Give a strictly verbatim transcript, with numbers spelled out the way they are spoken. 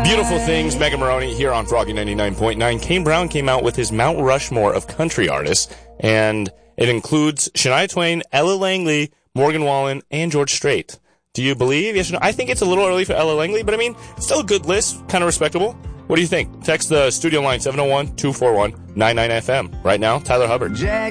Beautiful Things, Megan Maroney here on Froggy ninety-nine point nine. Kane Brown came out with his Mount Rushmore of country artists, and it includes Shania Twain, Ella Langley, Morgan Wallen, and George Strait. Do you believe? Yes or no? I think it's a little early for Ella Langley, but I mean, it's still a good list, kind of respectable. What do you think? Text the studio line seven oh one, two four one, nine nine F M. Right now, Tyler Hubbard.